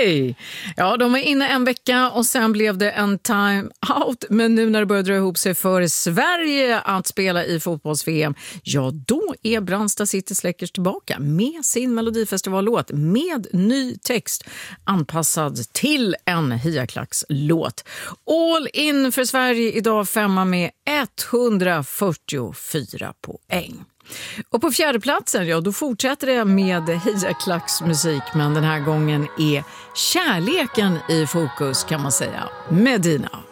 Hej! Ja, de var inne en vecka och sen blev det en time out. Men nu när det börjar dra ihop sig för Sverige att spela i fotbolls-VM, ja då är Brandsta City Släckers tillbaka med sin Melodifestivallåt med ny text anpassad till en Hiaklax-låt. All in för Sverige idag, 5 med 144 poäng. Och på fjärde platsen, ja då fortsätter det med Hiaklax-musik, men den här gången är kärleken i fokus kan man säga, Medina.